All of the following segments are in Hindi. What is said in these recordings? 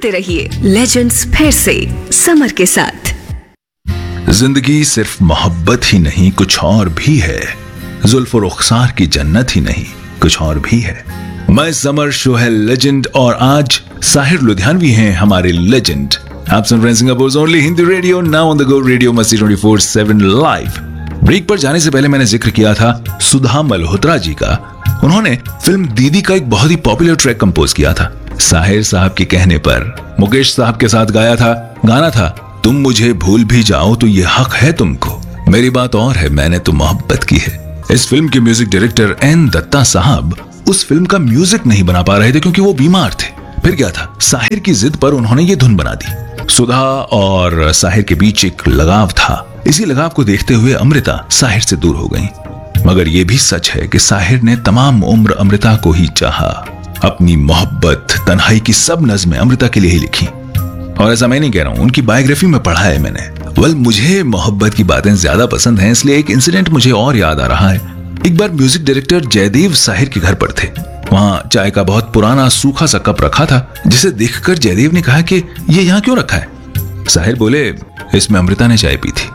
सुनते रहिए लेजेंड्स फिर से समर के साथ। जिंदगी सिर्फ मोहब्बत ही नहीं कुछ और भी है, जुल्फ और रुखसार की जन्नत ही नहीं कुछ और भी है। मैं समर शो है लेजेंड और आज साहिर लुधियानवी हैं हमारे लेजेंड। आप सुन रहे हैं Singapore only Hindi radio, now on the go radio मस्ती 24/7 लाइव। ब्रेक पर जाने से पहले मैंने जिक्र किया था सुधा मल्होत्रा जी का। उन्होंने फिल्म दीदी का एक बहुत ही पॉपुलर ट्रैक कंपोज किया था। साहिर साहब के कहने पर मुकेश साहब के साथ गाया था। गाना था तुम मुझे भूल भी जाओ तो ये हक है तुमको, मेरी बात और है मैंने तो मोहब्बत की है। इस फिल्म के म्यूजिक डायरेक्टर एन दत्ता साहब उस फिल्म का म्यूजिक नहीं बना पा रहे थे क्योंकि वो बीमार थे। फिर क्या था, साहिर की जिद पर उन्होंने ये धुन बना दी। सुधा और साहिर के बीच एक लगाव था। इसी लगाव को देखते हुए अमृता साहिर से दूर हो गई। मगर यह भी सच है कि साहिर ने तमाम उम्र अमृता को ही चाहा। अपनी मोहब्बत तन्हाई की सब नज़्में अमृता के लिए ही लिखी। और ऐसा मैं नहीं कह रहा हूं, उनकी बायोग्राफी में पढ़ा है मैंने। मुझे मोहब्बत की बातें ज्यादा पसंद हैं, इसलिए एक इंसिडेंट मुझे और याद आ रहा है। एक बार म्यूजिक डायरेक्टर जयदेव साहिर के घर पर थे। वहां चाय का बहुत पुराना सूखा सा कप रखा था, जिसे देखकर जयदेव ने कहा कि ये यहाँ क्यों रखा है। साहिर बोले इसमें अमृता ने चाय पी थी।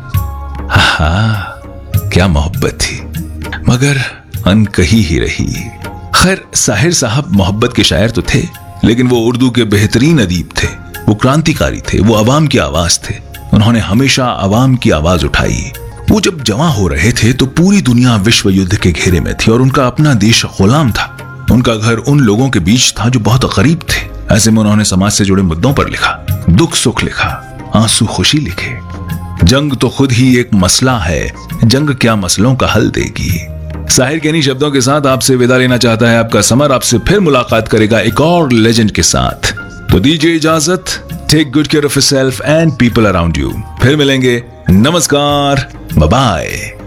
क्या मोहब्बत थी, मगर अनकही ही रही। खैर, साहिर साहब मोहब्बत के शायर तो थे, लेकिन वो उर्दू के बेहतरीन अदीब थे। वो क्रांतिकारी थे, वो अवाम की आवाज थे। उन्होंने हमेशा अवाम की आवाज उठाई। वो जब जवां हो रहे थे तो पूरी दुनिया विश्व युद्ध के घेरे में थी और उनका अपना देश गुलाम था। उनका घर उन लोगों के बीच था जो बहुत गरीब थे। ऐसे में उन्होंने समाज से जुड़े मुद्दों पर लिखा, दुख सुख लिखा, आंसू खुशी लिखे। जंग तो खुद ही एक मसला है, जंग क्या मसलों का हल देगी। साहिर के इन्हीं शब्दों के साथ आपसे विदा लेना चाहता है आपका समर। आपसे फिर मुलाकात करेगा एक और लेजेंड के साथ, तो दीजिए इजाजत। Take good care of yourself and people around you. फिर मिलेंगे, नमस्कार, बाय बाय।